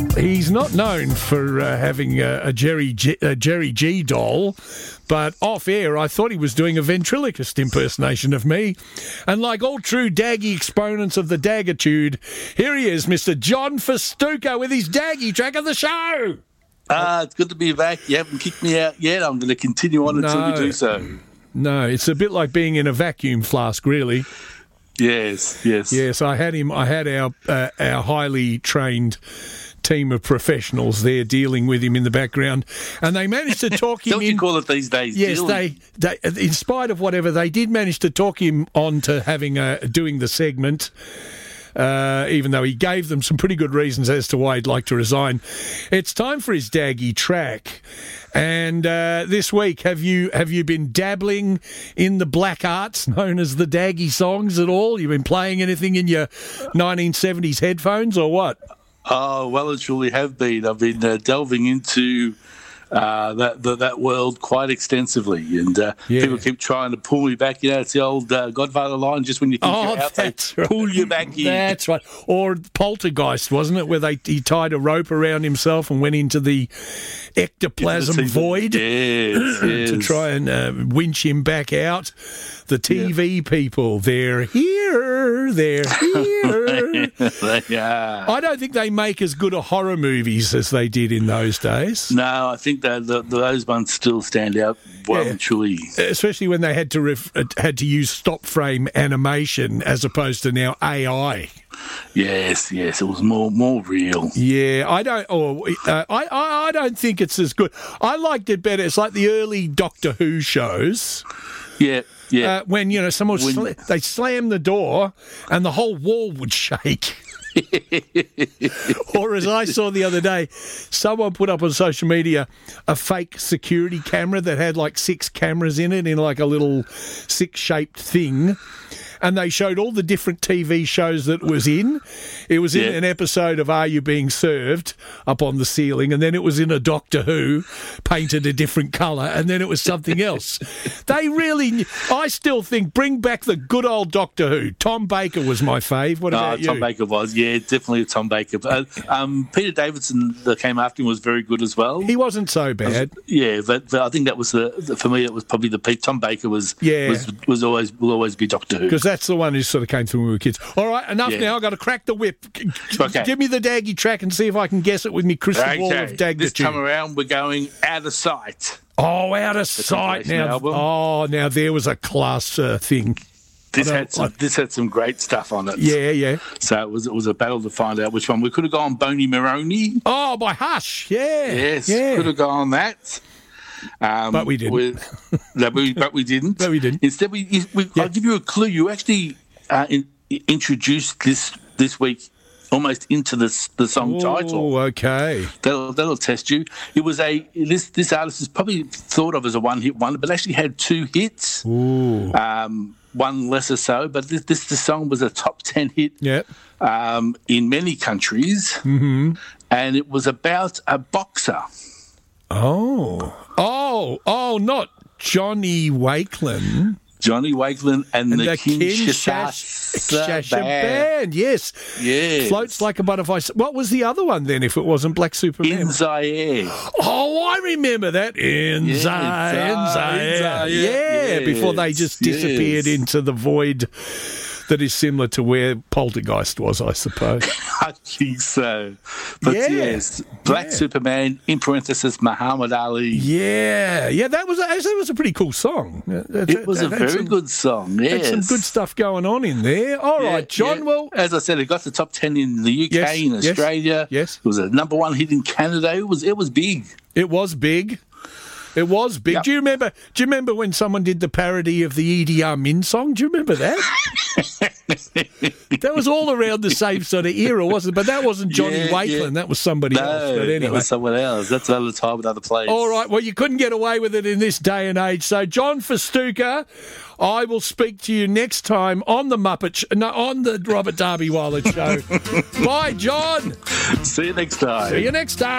He's not known for having a Jerry G doll, but off air I thought he was doing a ventriloquist impersonation of me. And like all true Daggy exponents of the Daggitude, here he is, Mr. John Festuca, with his Daggy track of the show. It's good to be back. You haven't kicked me out yet. I'm going to continue on until you do so. No, it's a bit like being in a vacuum flask, really. Yes. Yes, I had our highly trained team of professionals there dealing with him in the background, and they managed to talk him Don't you call it these days? Yes, dealing? they in spite of whatever, they did manage to talk him on to having doing the segment. Even though he gave them some pretty good reasons as to why he'd like to resign. It's time for his Daggy track. And this week, have you been dabbling in the black arts known as the Daggy songs at all? You've been playing anything in your 1970s headphones or what? Oh, well, it truly have been. I've been delving into that world quite extensively, and people keep trying to pull me back. You know, it's the old Godfather line, just when you think you're out, they pull you back in. That's right. Or Poltergeist, wasn't it, where he tied a rope around himself and went into the ectoplasm void to try and winch him back out. The TV people, they're here. They are. I don't think they make as good a horror movies as they did in those days. No, I think that those ones still stand out well and truly. Especially when they had to use stop frame animation as opposed to now AI. Yes, it was more real. Yeah, I don't think it's as good. I liked it better. It's like the early Doctor Who shows. Yeah. When someone they'd slam the door and the whole wall would shake. Or as I saw the other day, someone put up on social media a fake security camera that had like 6 cameras in it in like a little 6-shaped thing. And they showed all the different TV shows that it was in. It was in an episode of Are You Being Served up on the ceiling, and then it was in a Doctor Who painted a different colour, and then it was something else. I still think, bring back the good old Doctor Who. Tom Baker was my fave. What about you? Tom Baker was, definitely Tom Baker. Peter Davidson that came after him was very good as well. He wasn't so bad. But I think that was for me. It was probably the peak. Tom Baker will always be Doctor Who. Because that's the one who sort of came through when we were kids. All right, enough now. I've got to crack the whip. Okay. Give me the Daggy track and see if I can guess it with me crystal ball of Daggitude. This time around, we're going Out of Sight. Oh, Out of Sight now. Album. Oh, now there was a class thing. This had some great stuff on it. Yeah. So it was a battle to find out which one. We could have gone Boney Maroney. Oh, by Hush. Yeah. Yes. Yeah. Could have gone that. But we didn't. But we didn't. Instead, I'll give you a clue. You actually introduced this week almost into the song title. Oh, okay. That'll test you. It was this artist is probably thought of as a one-hit wonder, but actually had 2 hits. Ooh. One lesser so, but the song was a top 10 hit. Yep. In many countries. Mm-hmm. And it was about a boxer. Oh, not Johnny Wakelin. Johnny Wakelin and the Kinshasa Band. Yes. Floats Like a Butterfly. What was the other one then, if it wasn't Black Superman? In Zaire. Oh, I remember that. In Zaire. Yeah, before they just disappeared into the void that is similar to where Poltergeist was, I suppose. I think so. But yes, Black Superman, in parenthesis, Muhammad Ali. Yeah, that was a pretty cool song. It was a very good song, yes. Had some good stuff going on in there. All right, John, well... As I said, it got the top 10 in the UK, in Australia. Yes. It was a number 1 hit in Canada. It was big. It was big. It was big. Yep. Do you remember when someone did the parody of the Idi Amin song? Do you remember that? That was all around the same sort of era, wasn't it? But that wasn't Johnny Wakelin. That was somebody else. But anyway, that was someone else. That's another time, another place. All right. Well, you couldn't get away with it in this day and age. So, John Festuca, I will speak to you next time on the on the Robert Darby Wilder Show. Bye, John. See you next time. See you next time.